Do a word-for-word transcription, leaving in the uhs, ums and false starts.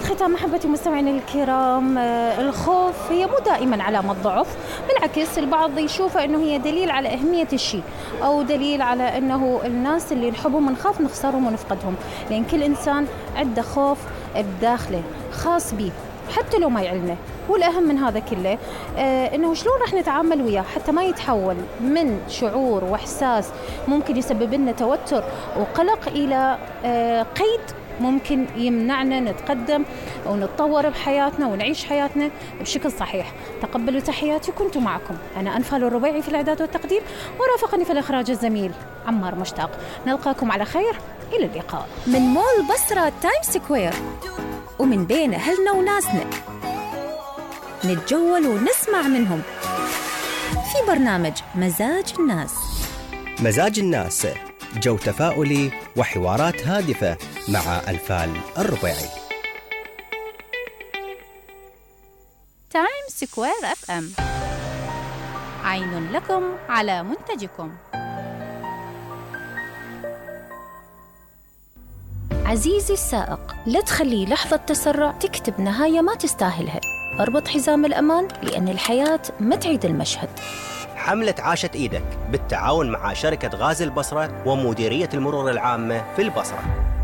الختام أحبتي مستمعين الكرام، الخوف هي مو دائما علامة ضعف، بالعكس البعض يشوفه أنه هي دليل على أهمية الشيء أو دليل على أنه الناس اللي نحبهم نخاف نخسرهم ونفقدهم، لأن كل إنسان عنده خوف بداخله خاص به حتى لو ما يعلنه. والأهم من هذا كله آه إنه شلون راح نتعامل وياه حتى ما يتحول من شعور وإحساس ممكن يسبب لنا توتر وقلق إلى آه قيد ممكن يمنعنا نتقدم ونتطور بحياتنا ونعيش حياتنا بشكل صحيح. تقبلوا تحياتي، كنت معكم أنا أنفال الربيعي في الإعداد والتقديم، ورافقني في الإخراج الزميل عمار مشتاق. نلقاكم على خير، إلى اللقاء من مول بصرة تايم سكوير، ومن بين أهلنا وناسنا نتجول ونسمع منهم في برنامج مزاج الناس. مزاج الناس، جو تفاؤلي وحوارات هادفة مع أنفال الربيعي. تايم سكوير اف ام، عين لكم على منتجكم. عزيزي السائق، لا تخلي لحظة تسرع تكتب نهاية ما تستاهلها. اربط حزام الأمان، لأن الحياة ما تعيد المشهد. حملة عاشت إيدك بالتعاون مع شركة غاز البصرة ومديرية المرور العامة في البصرة.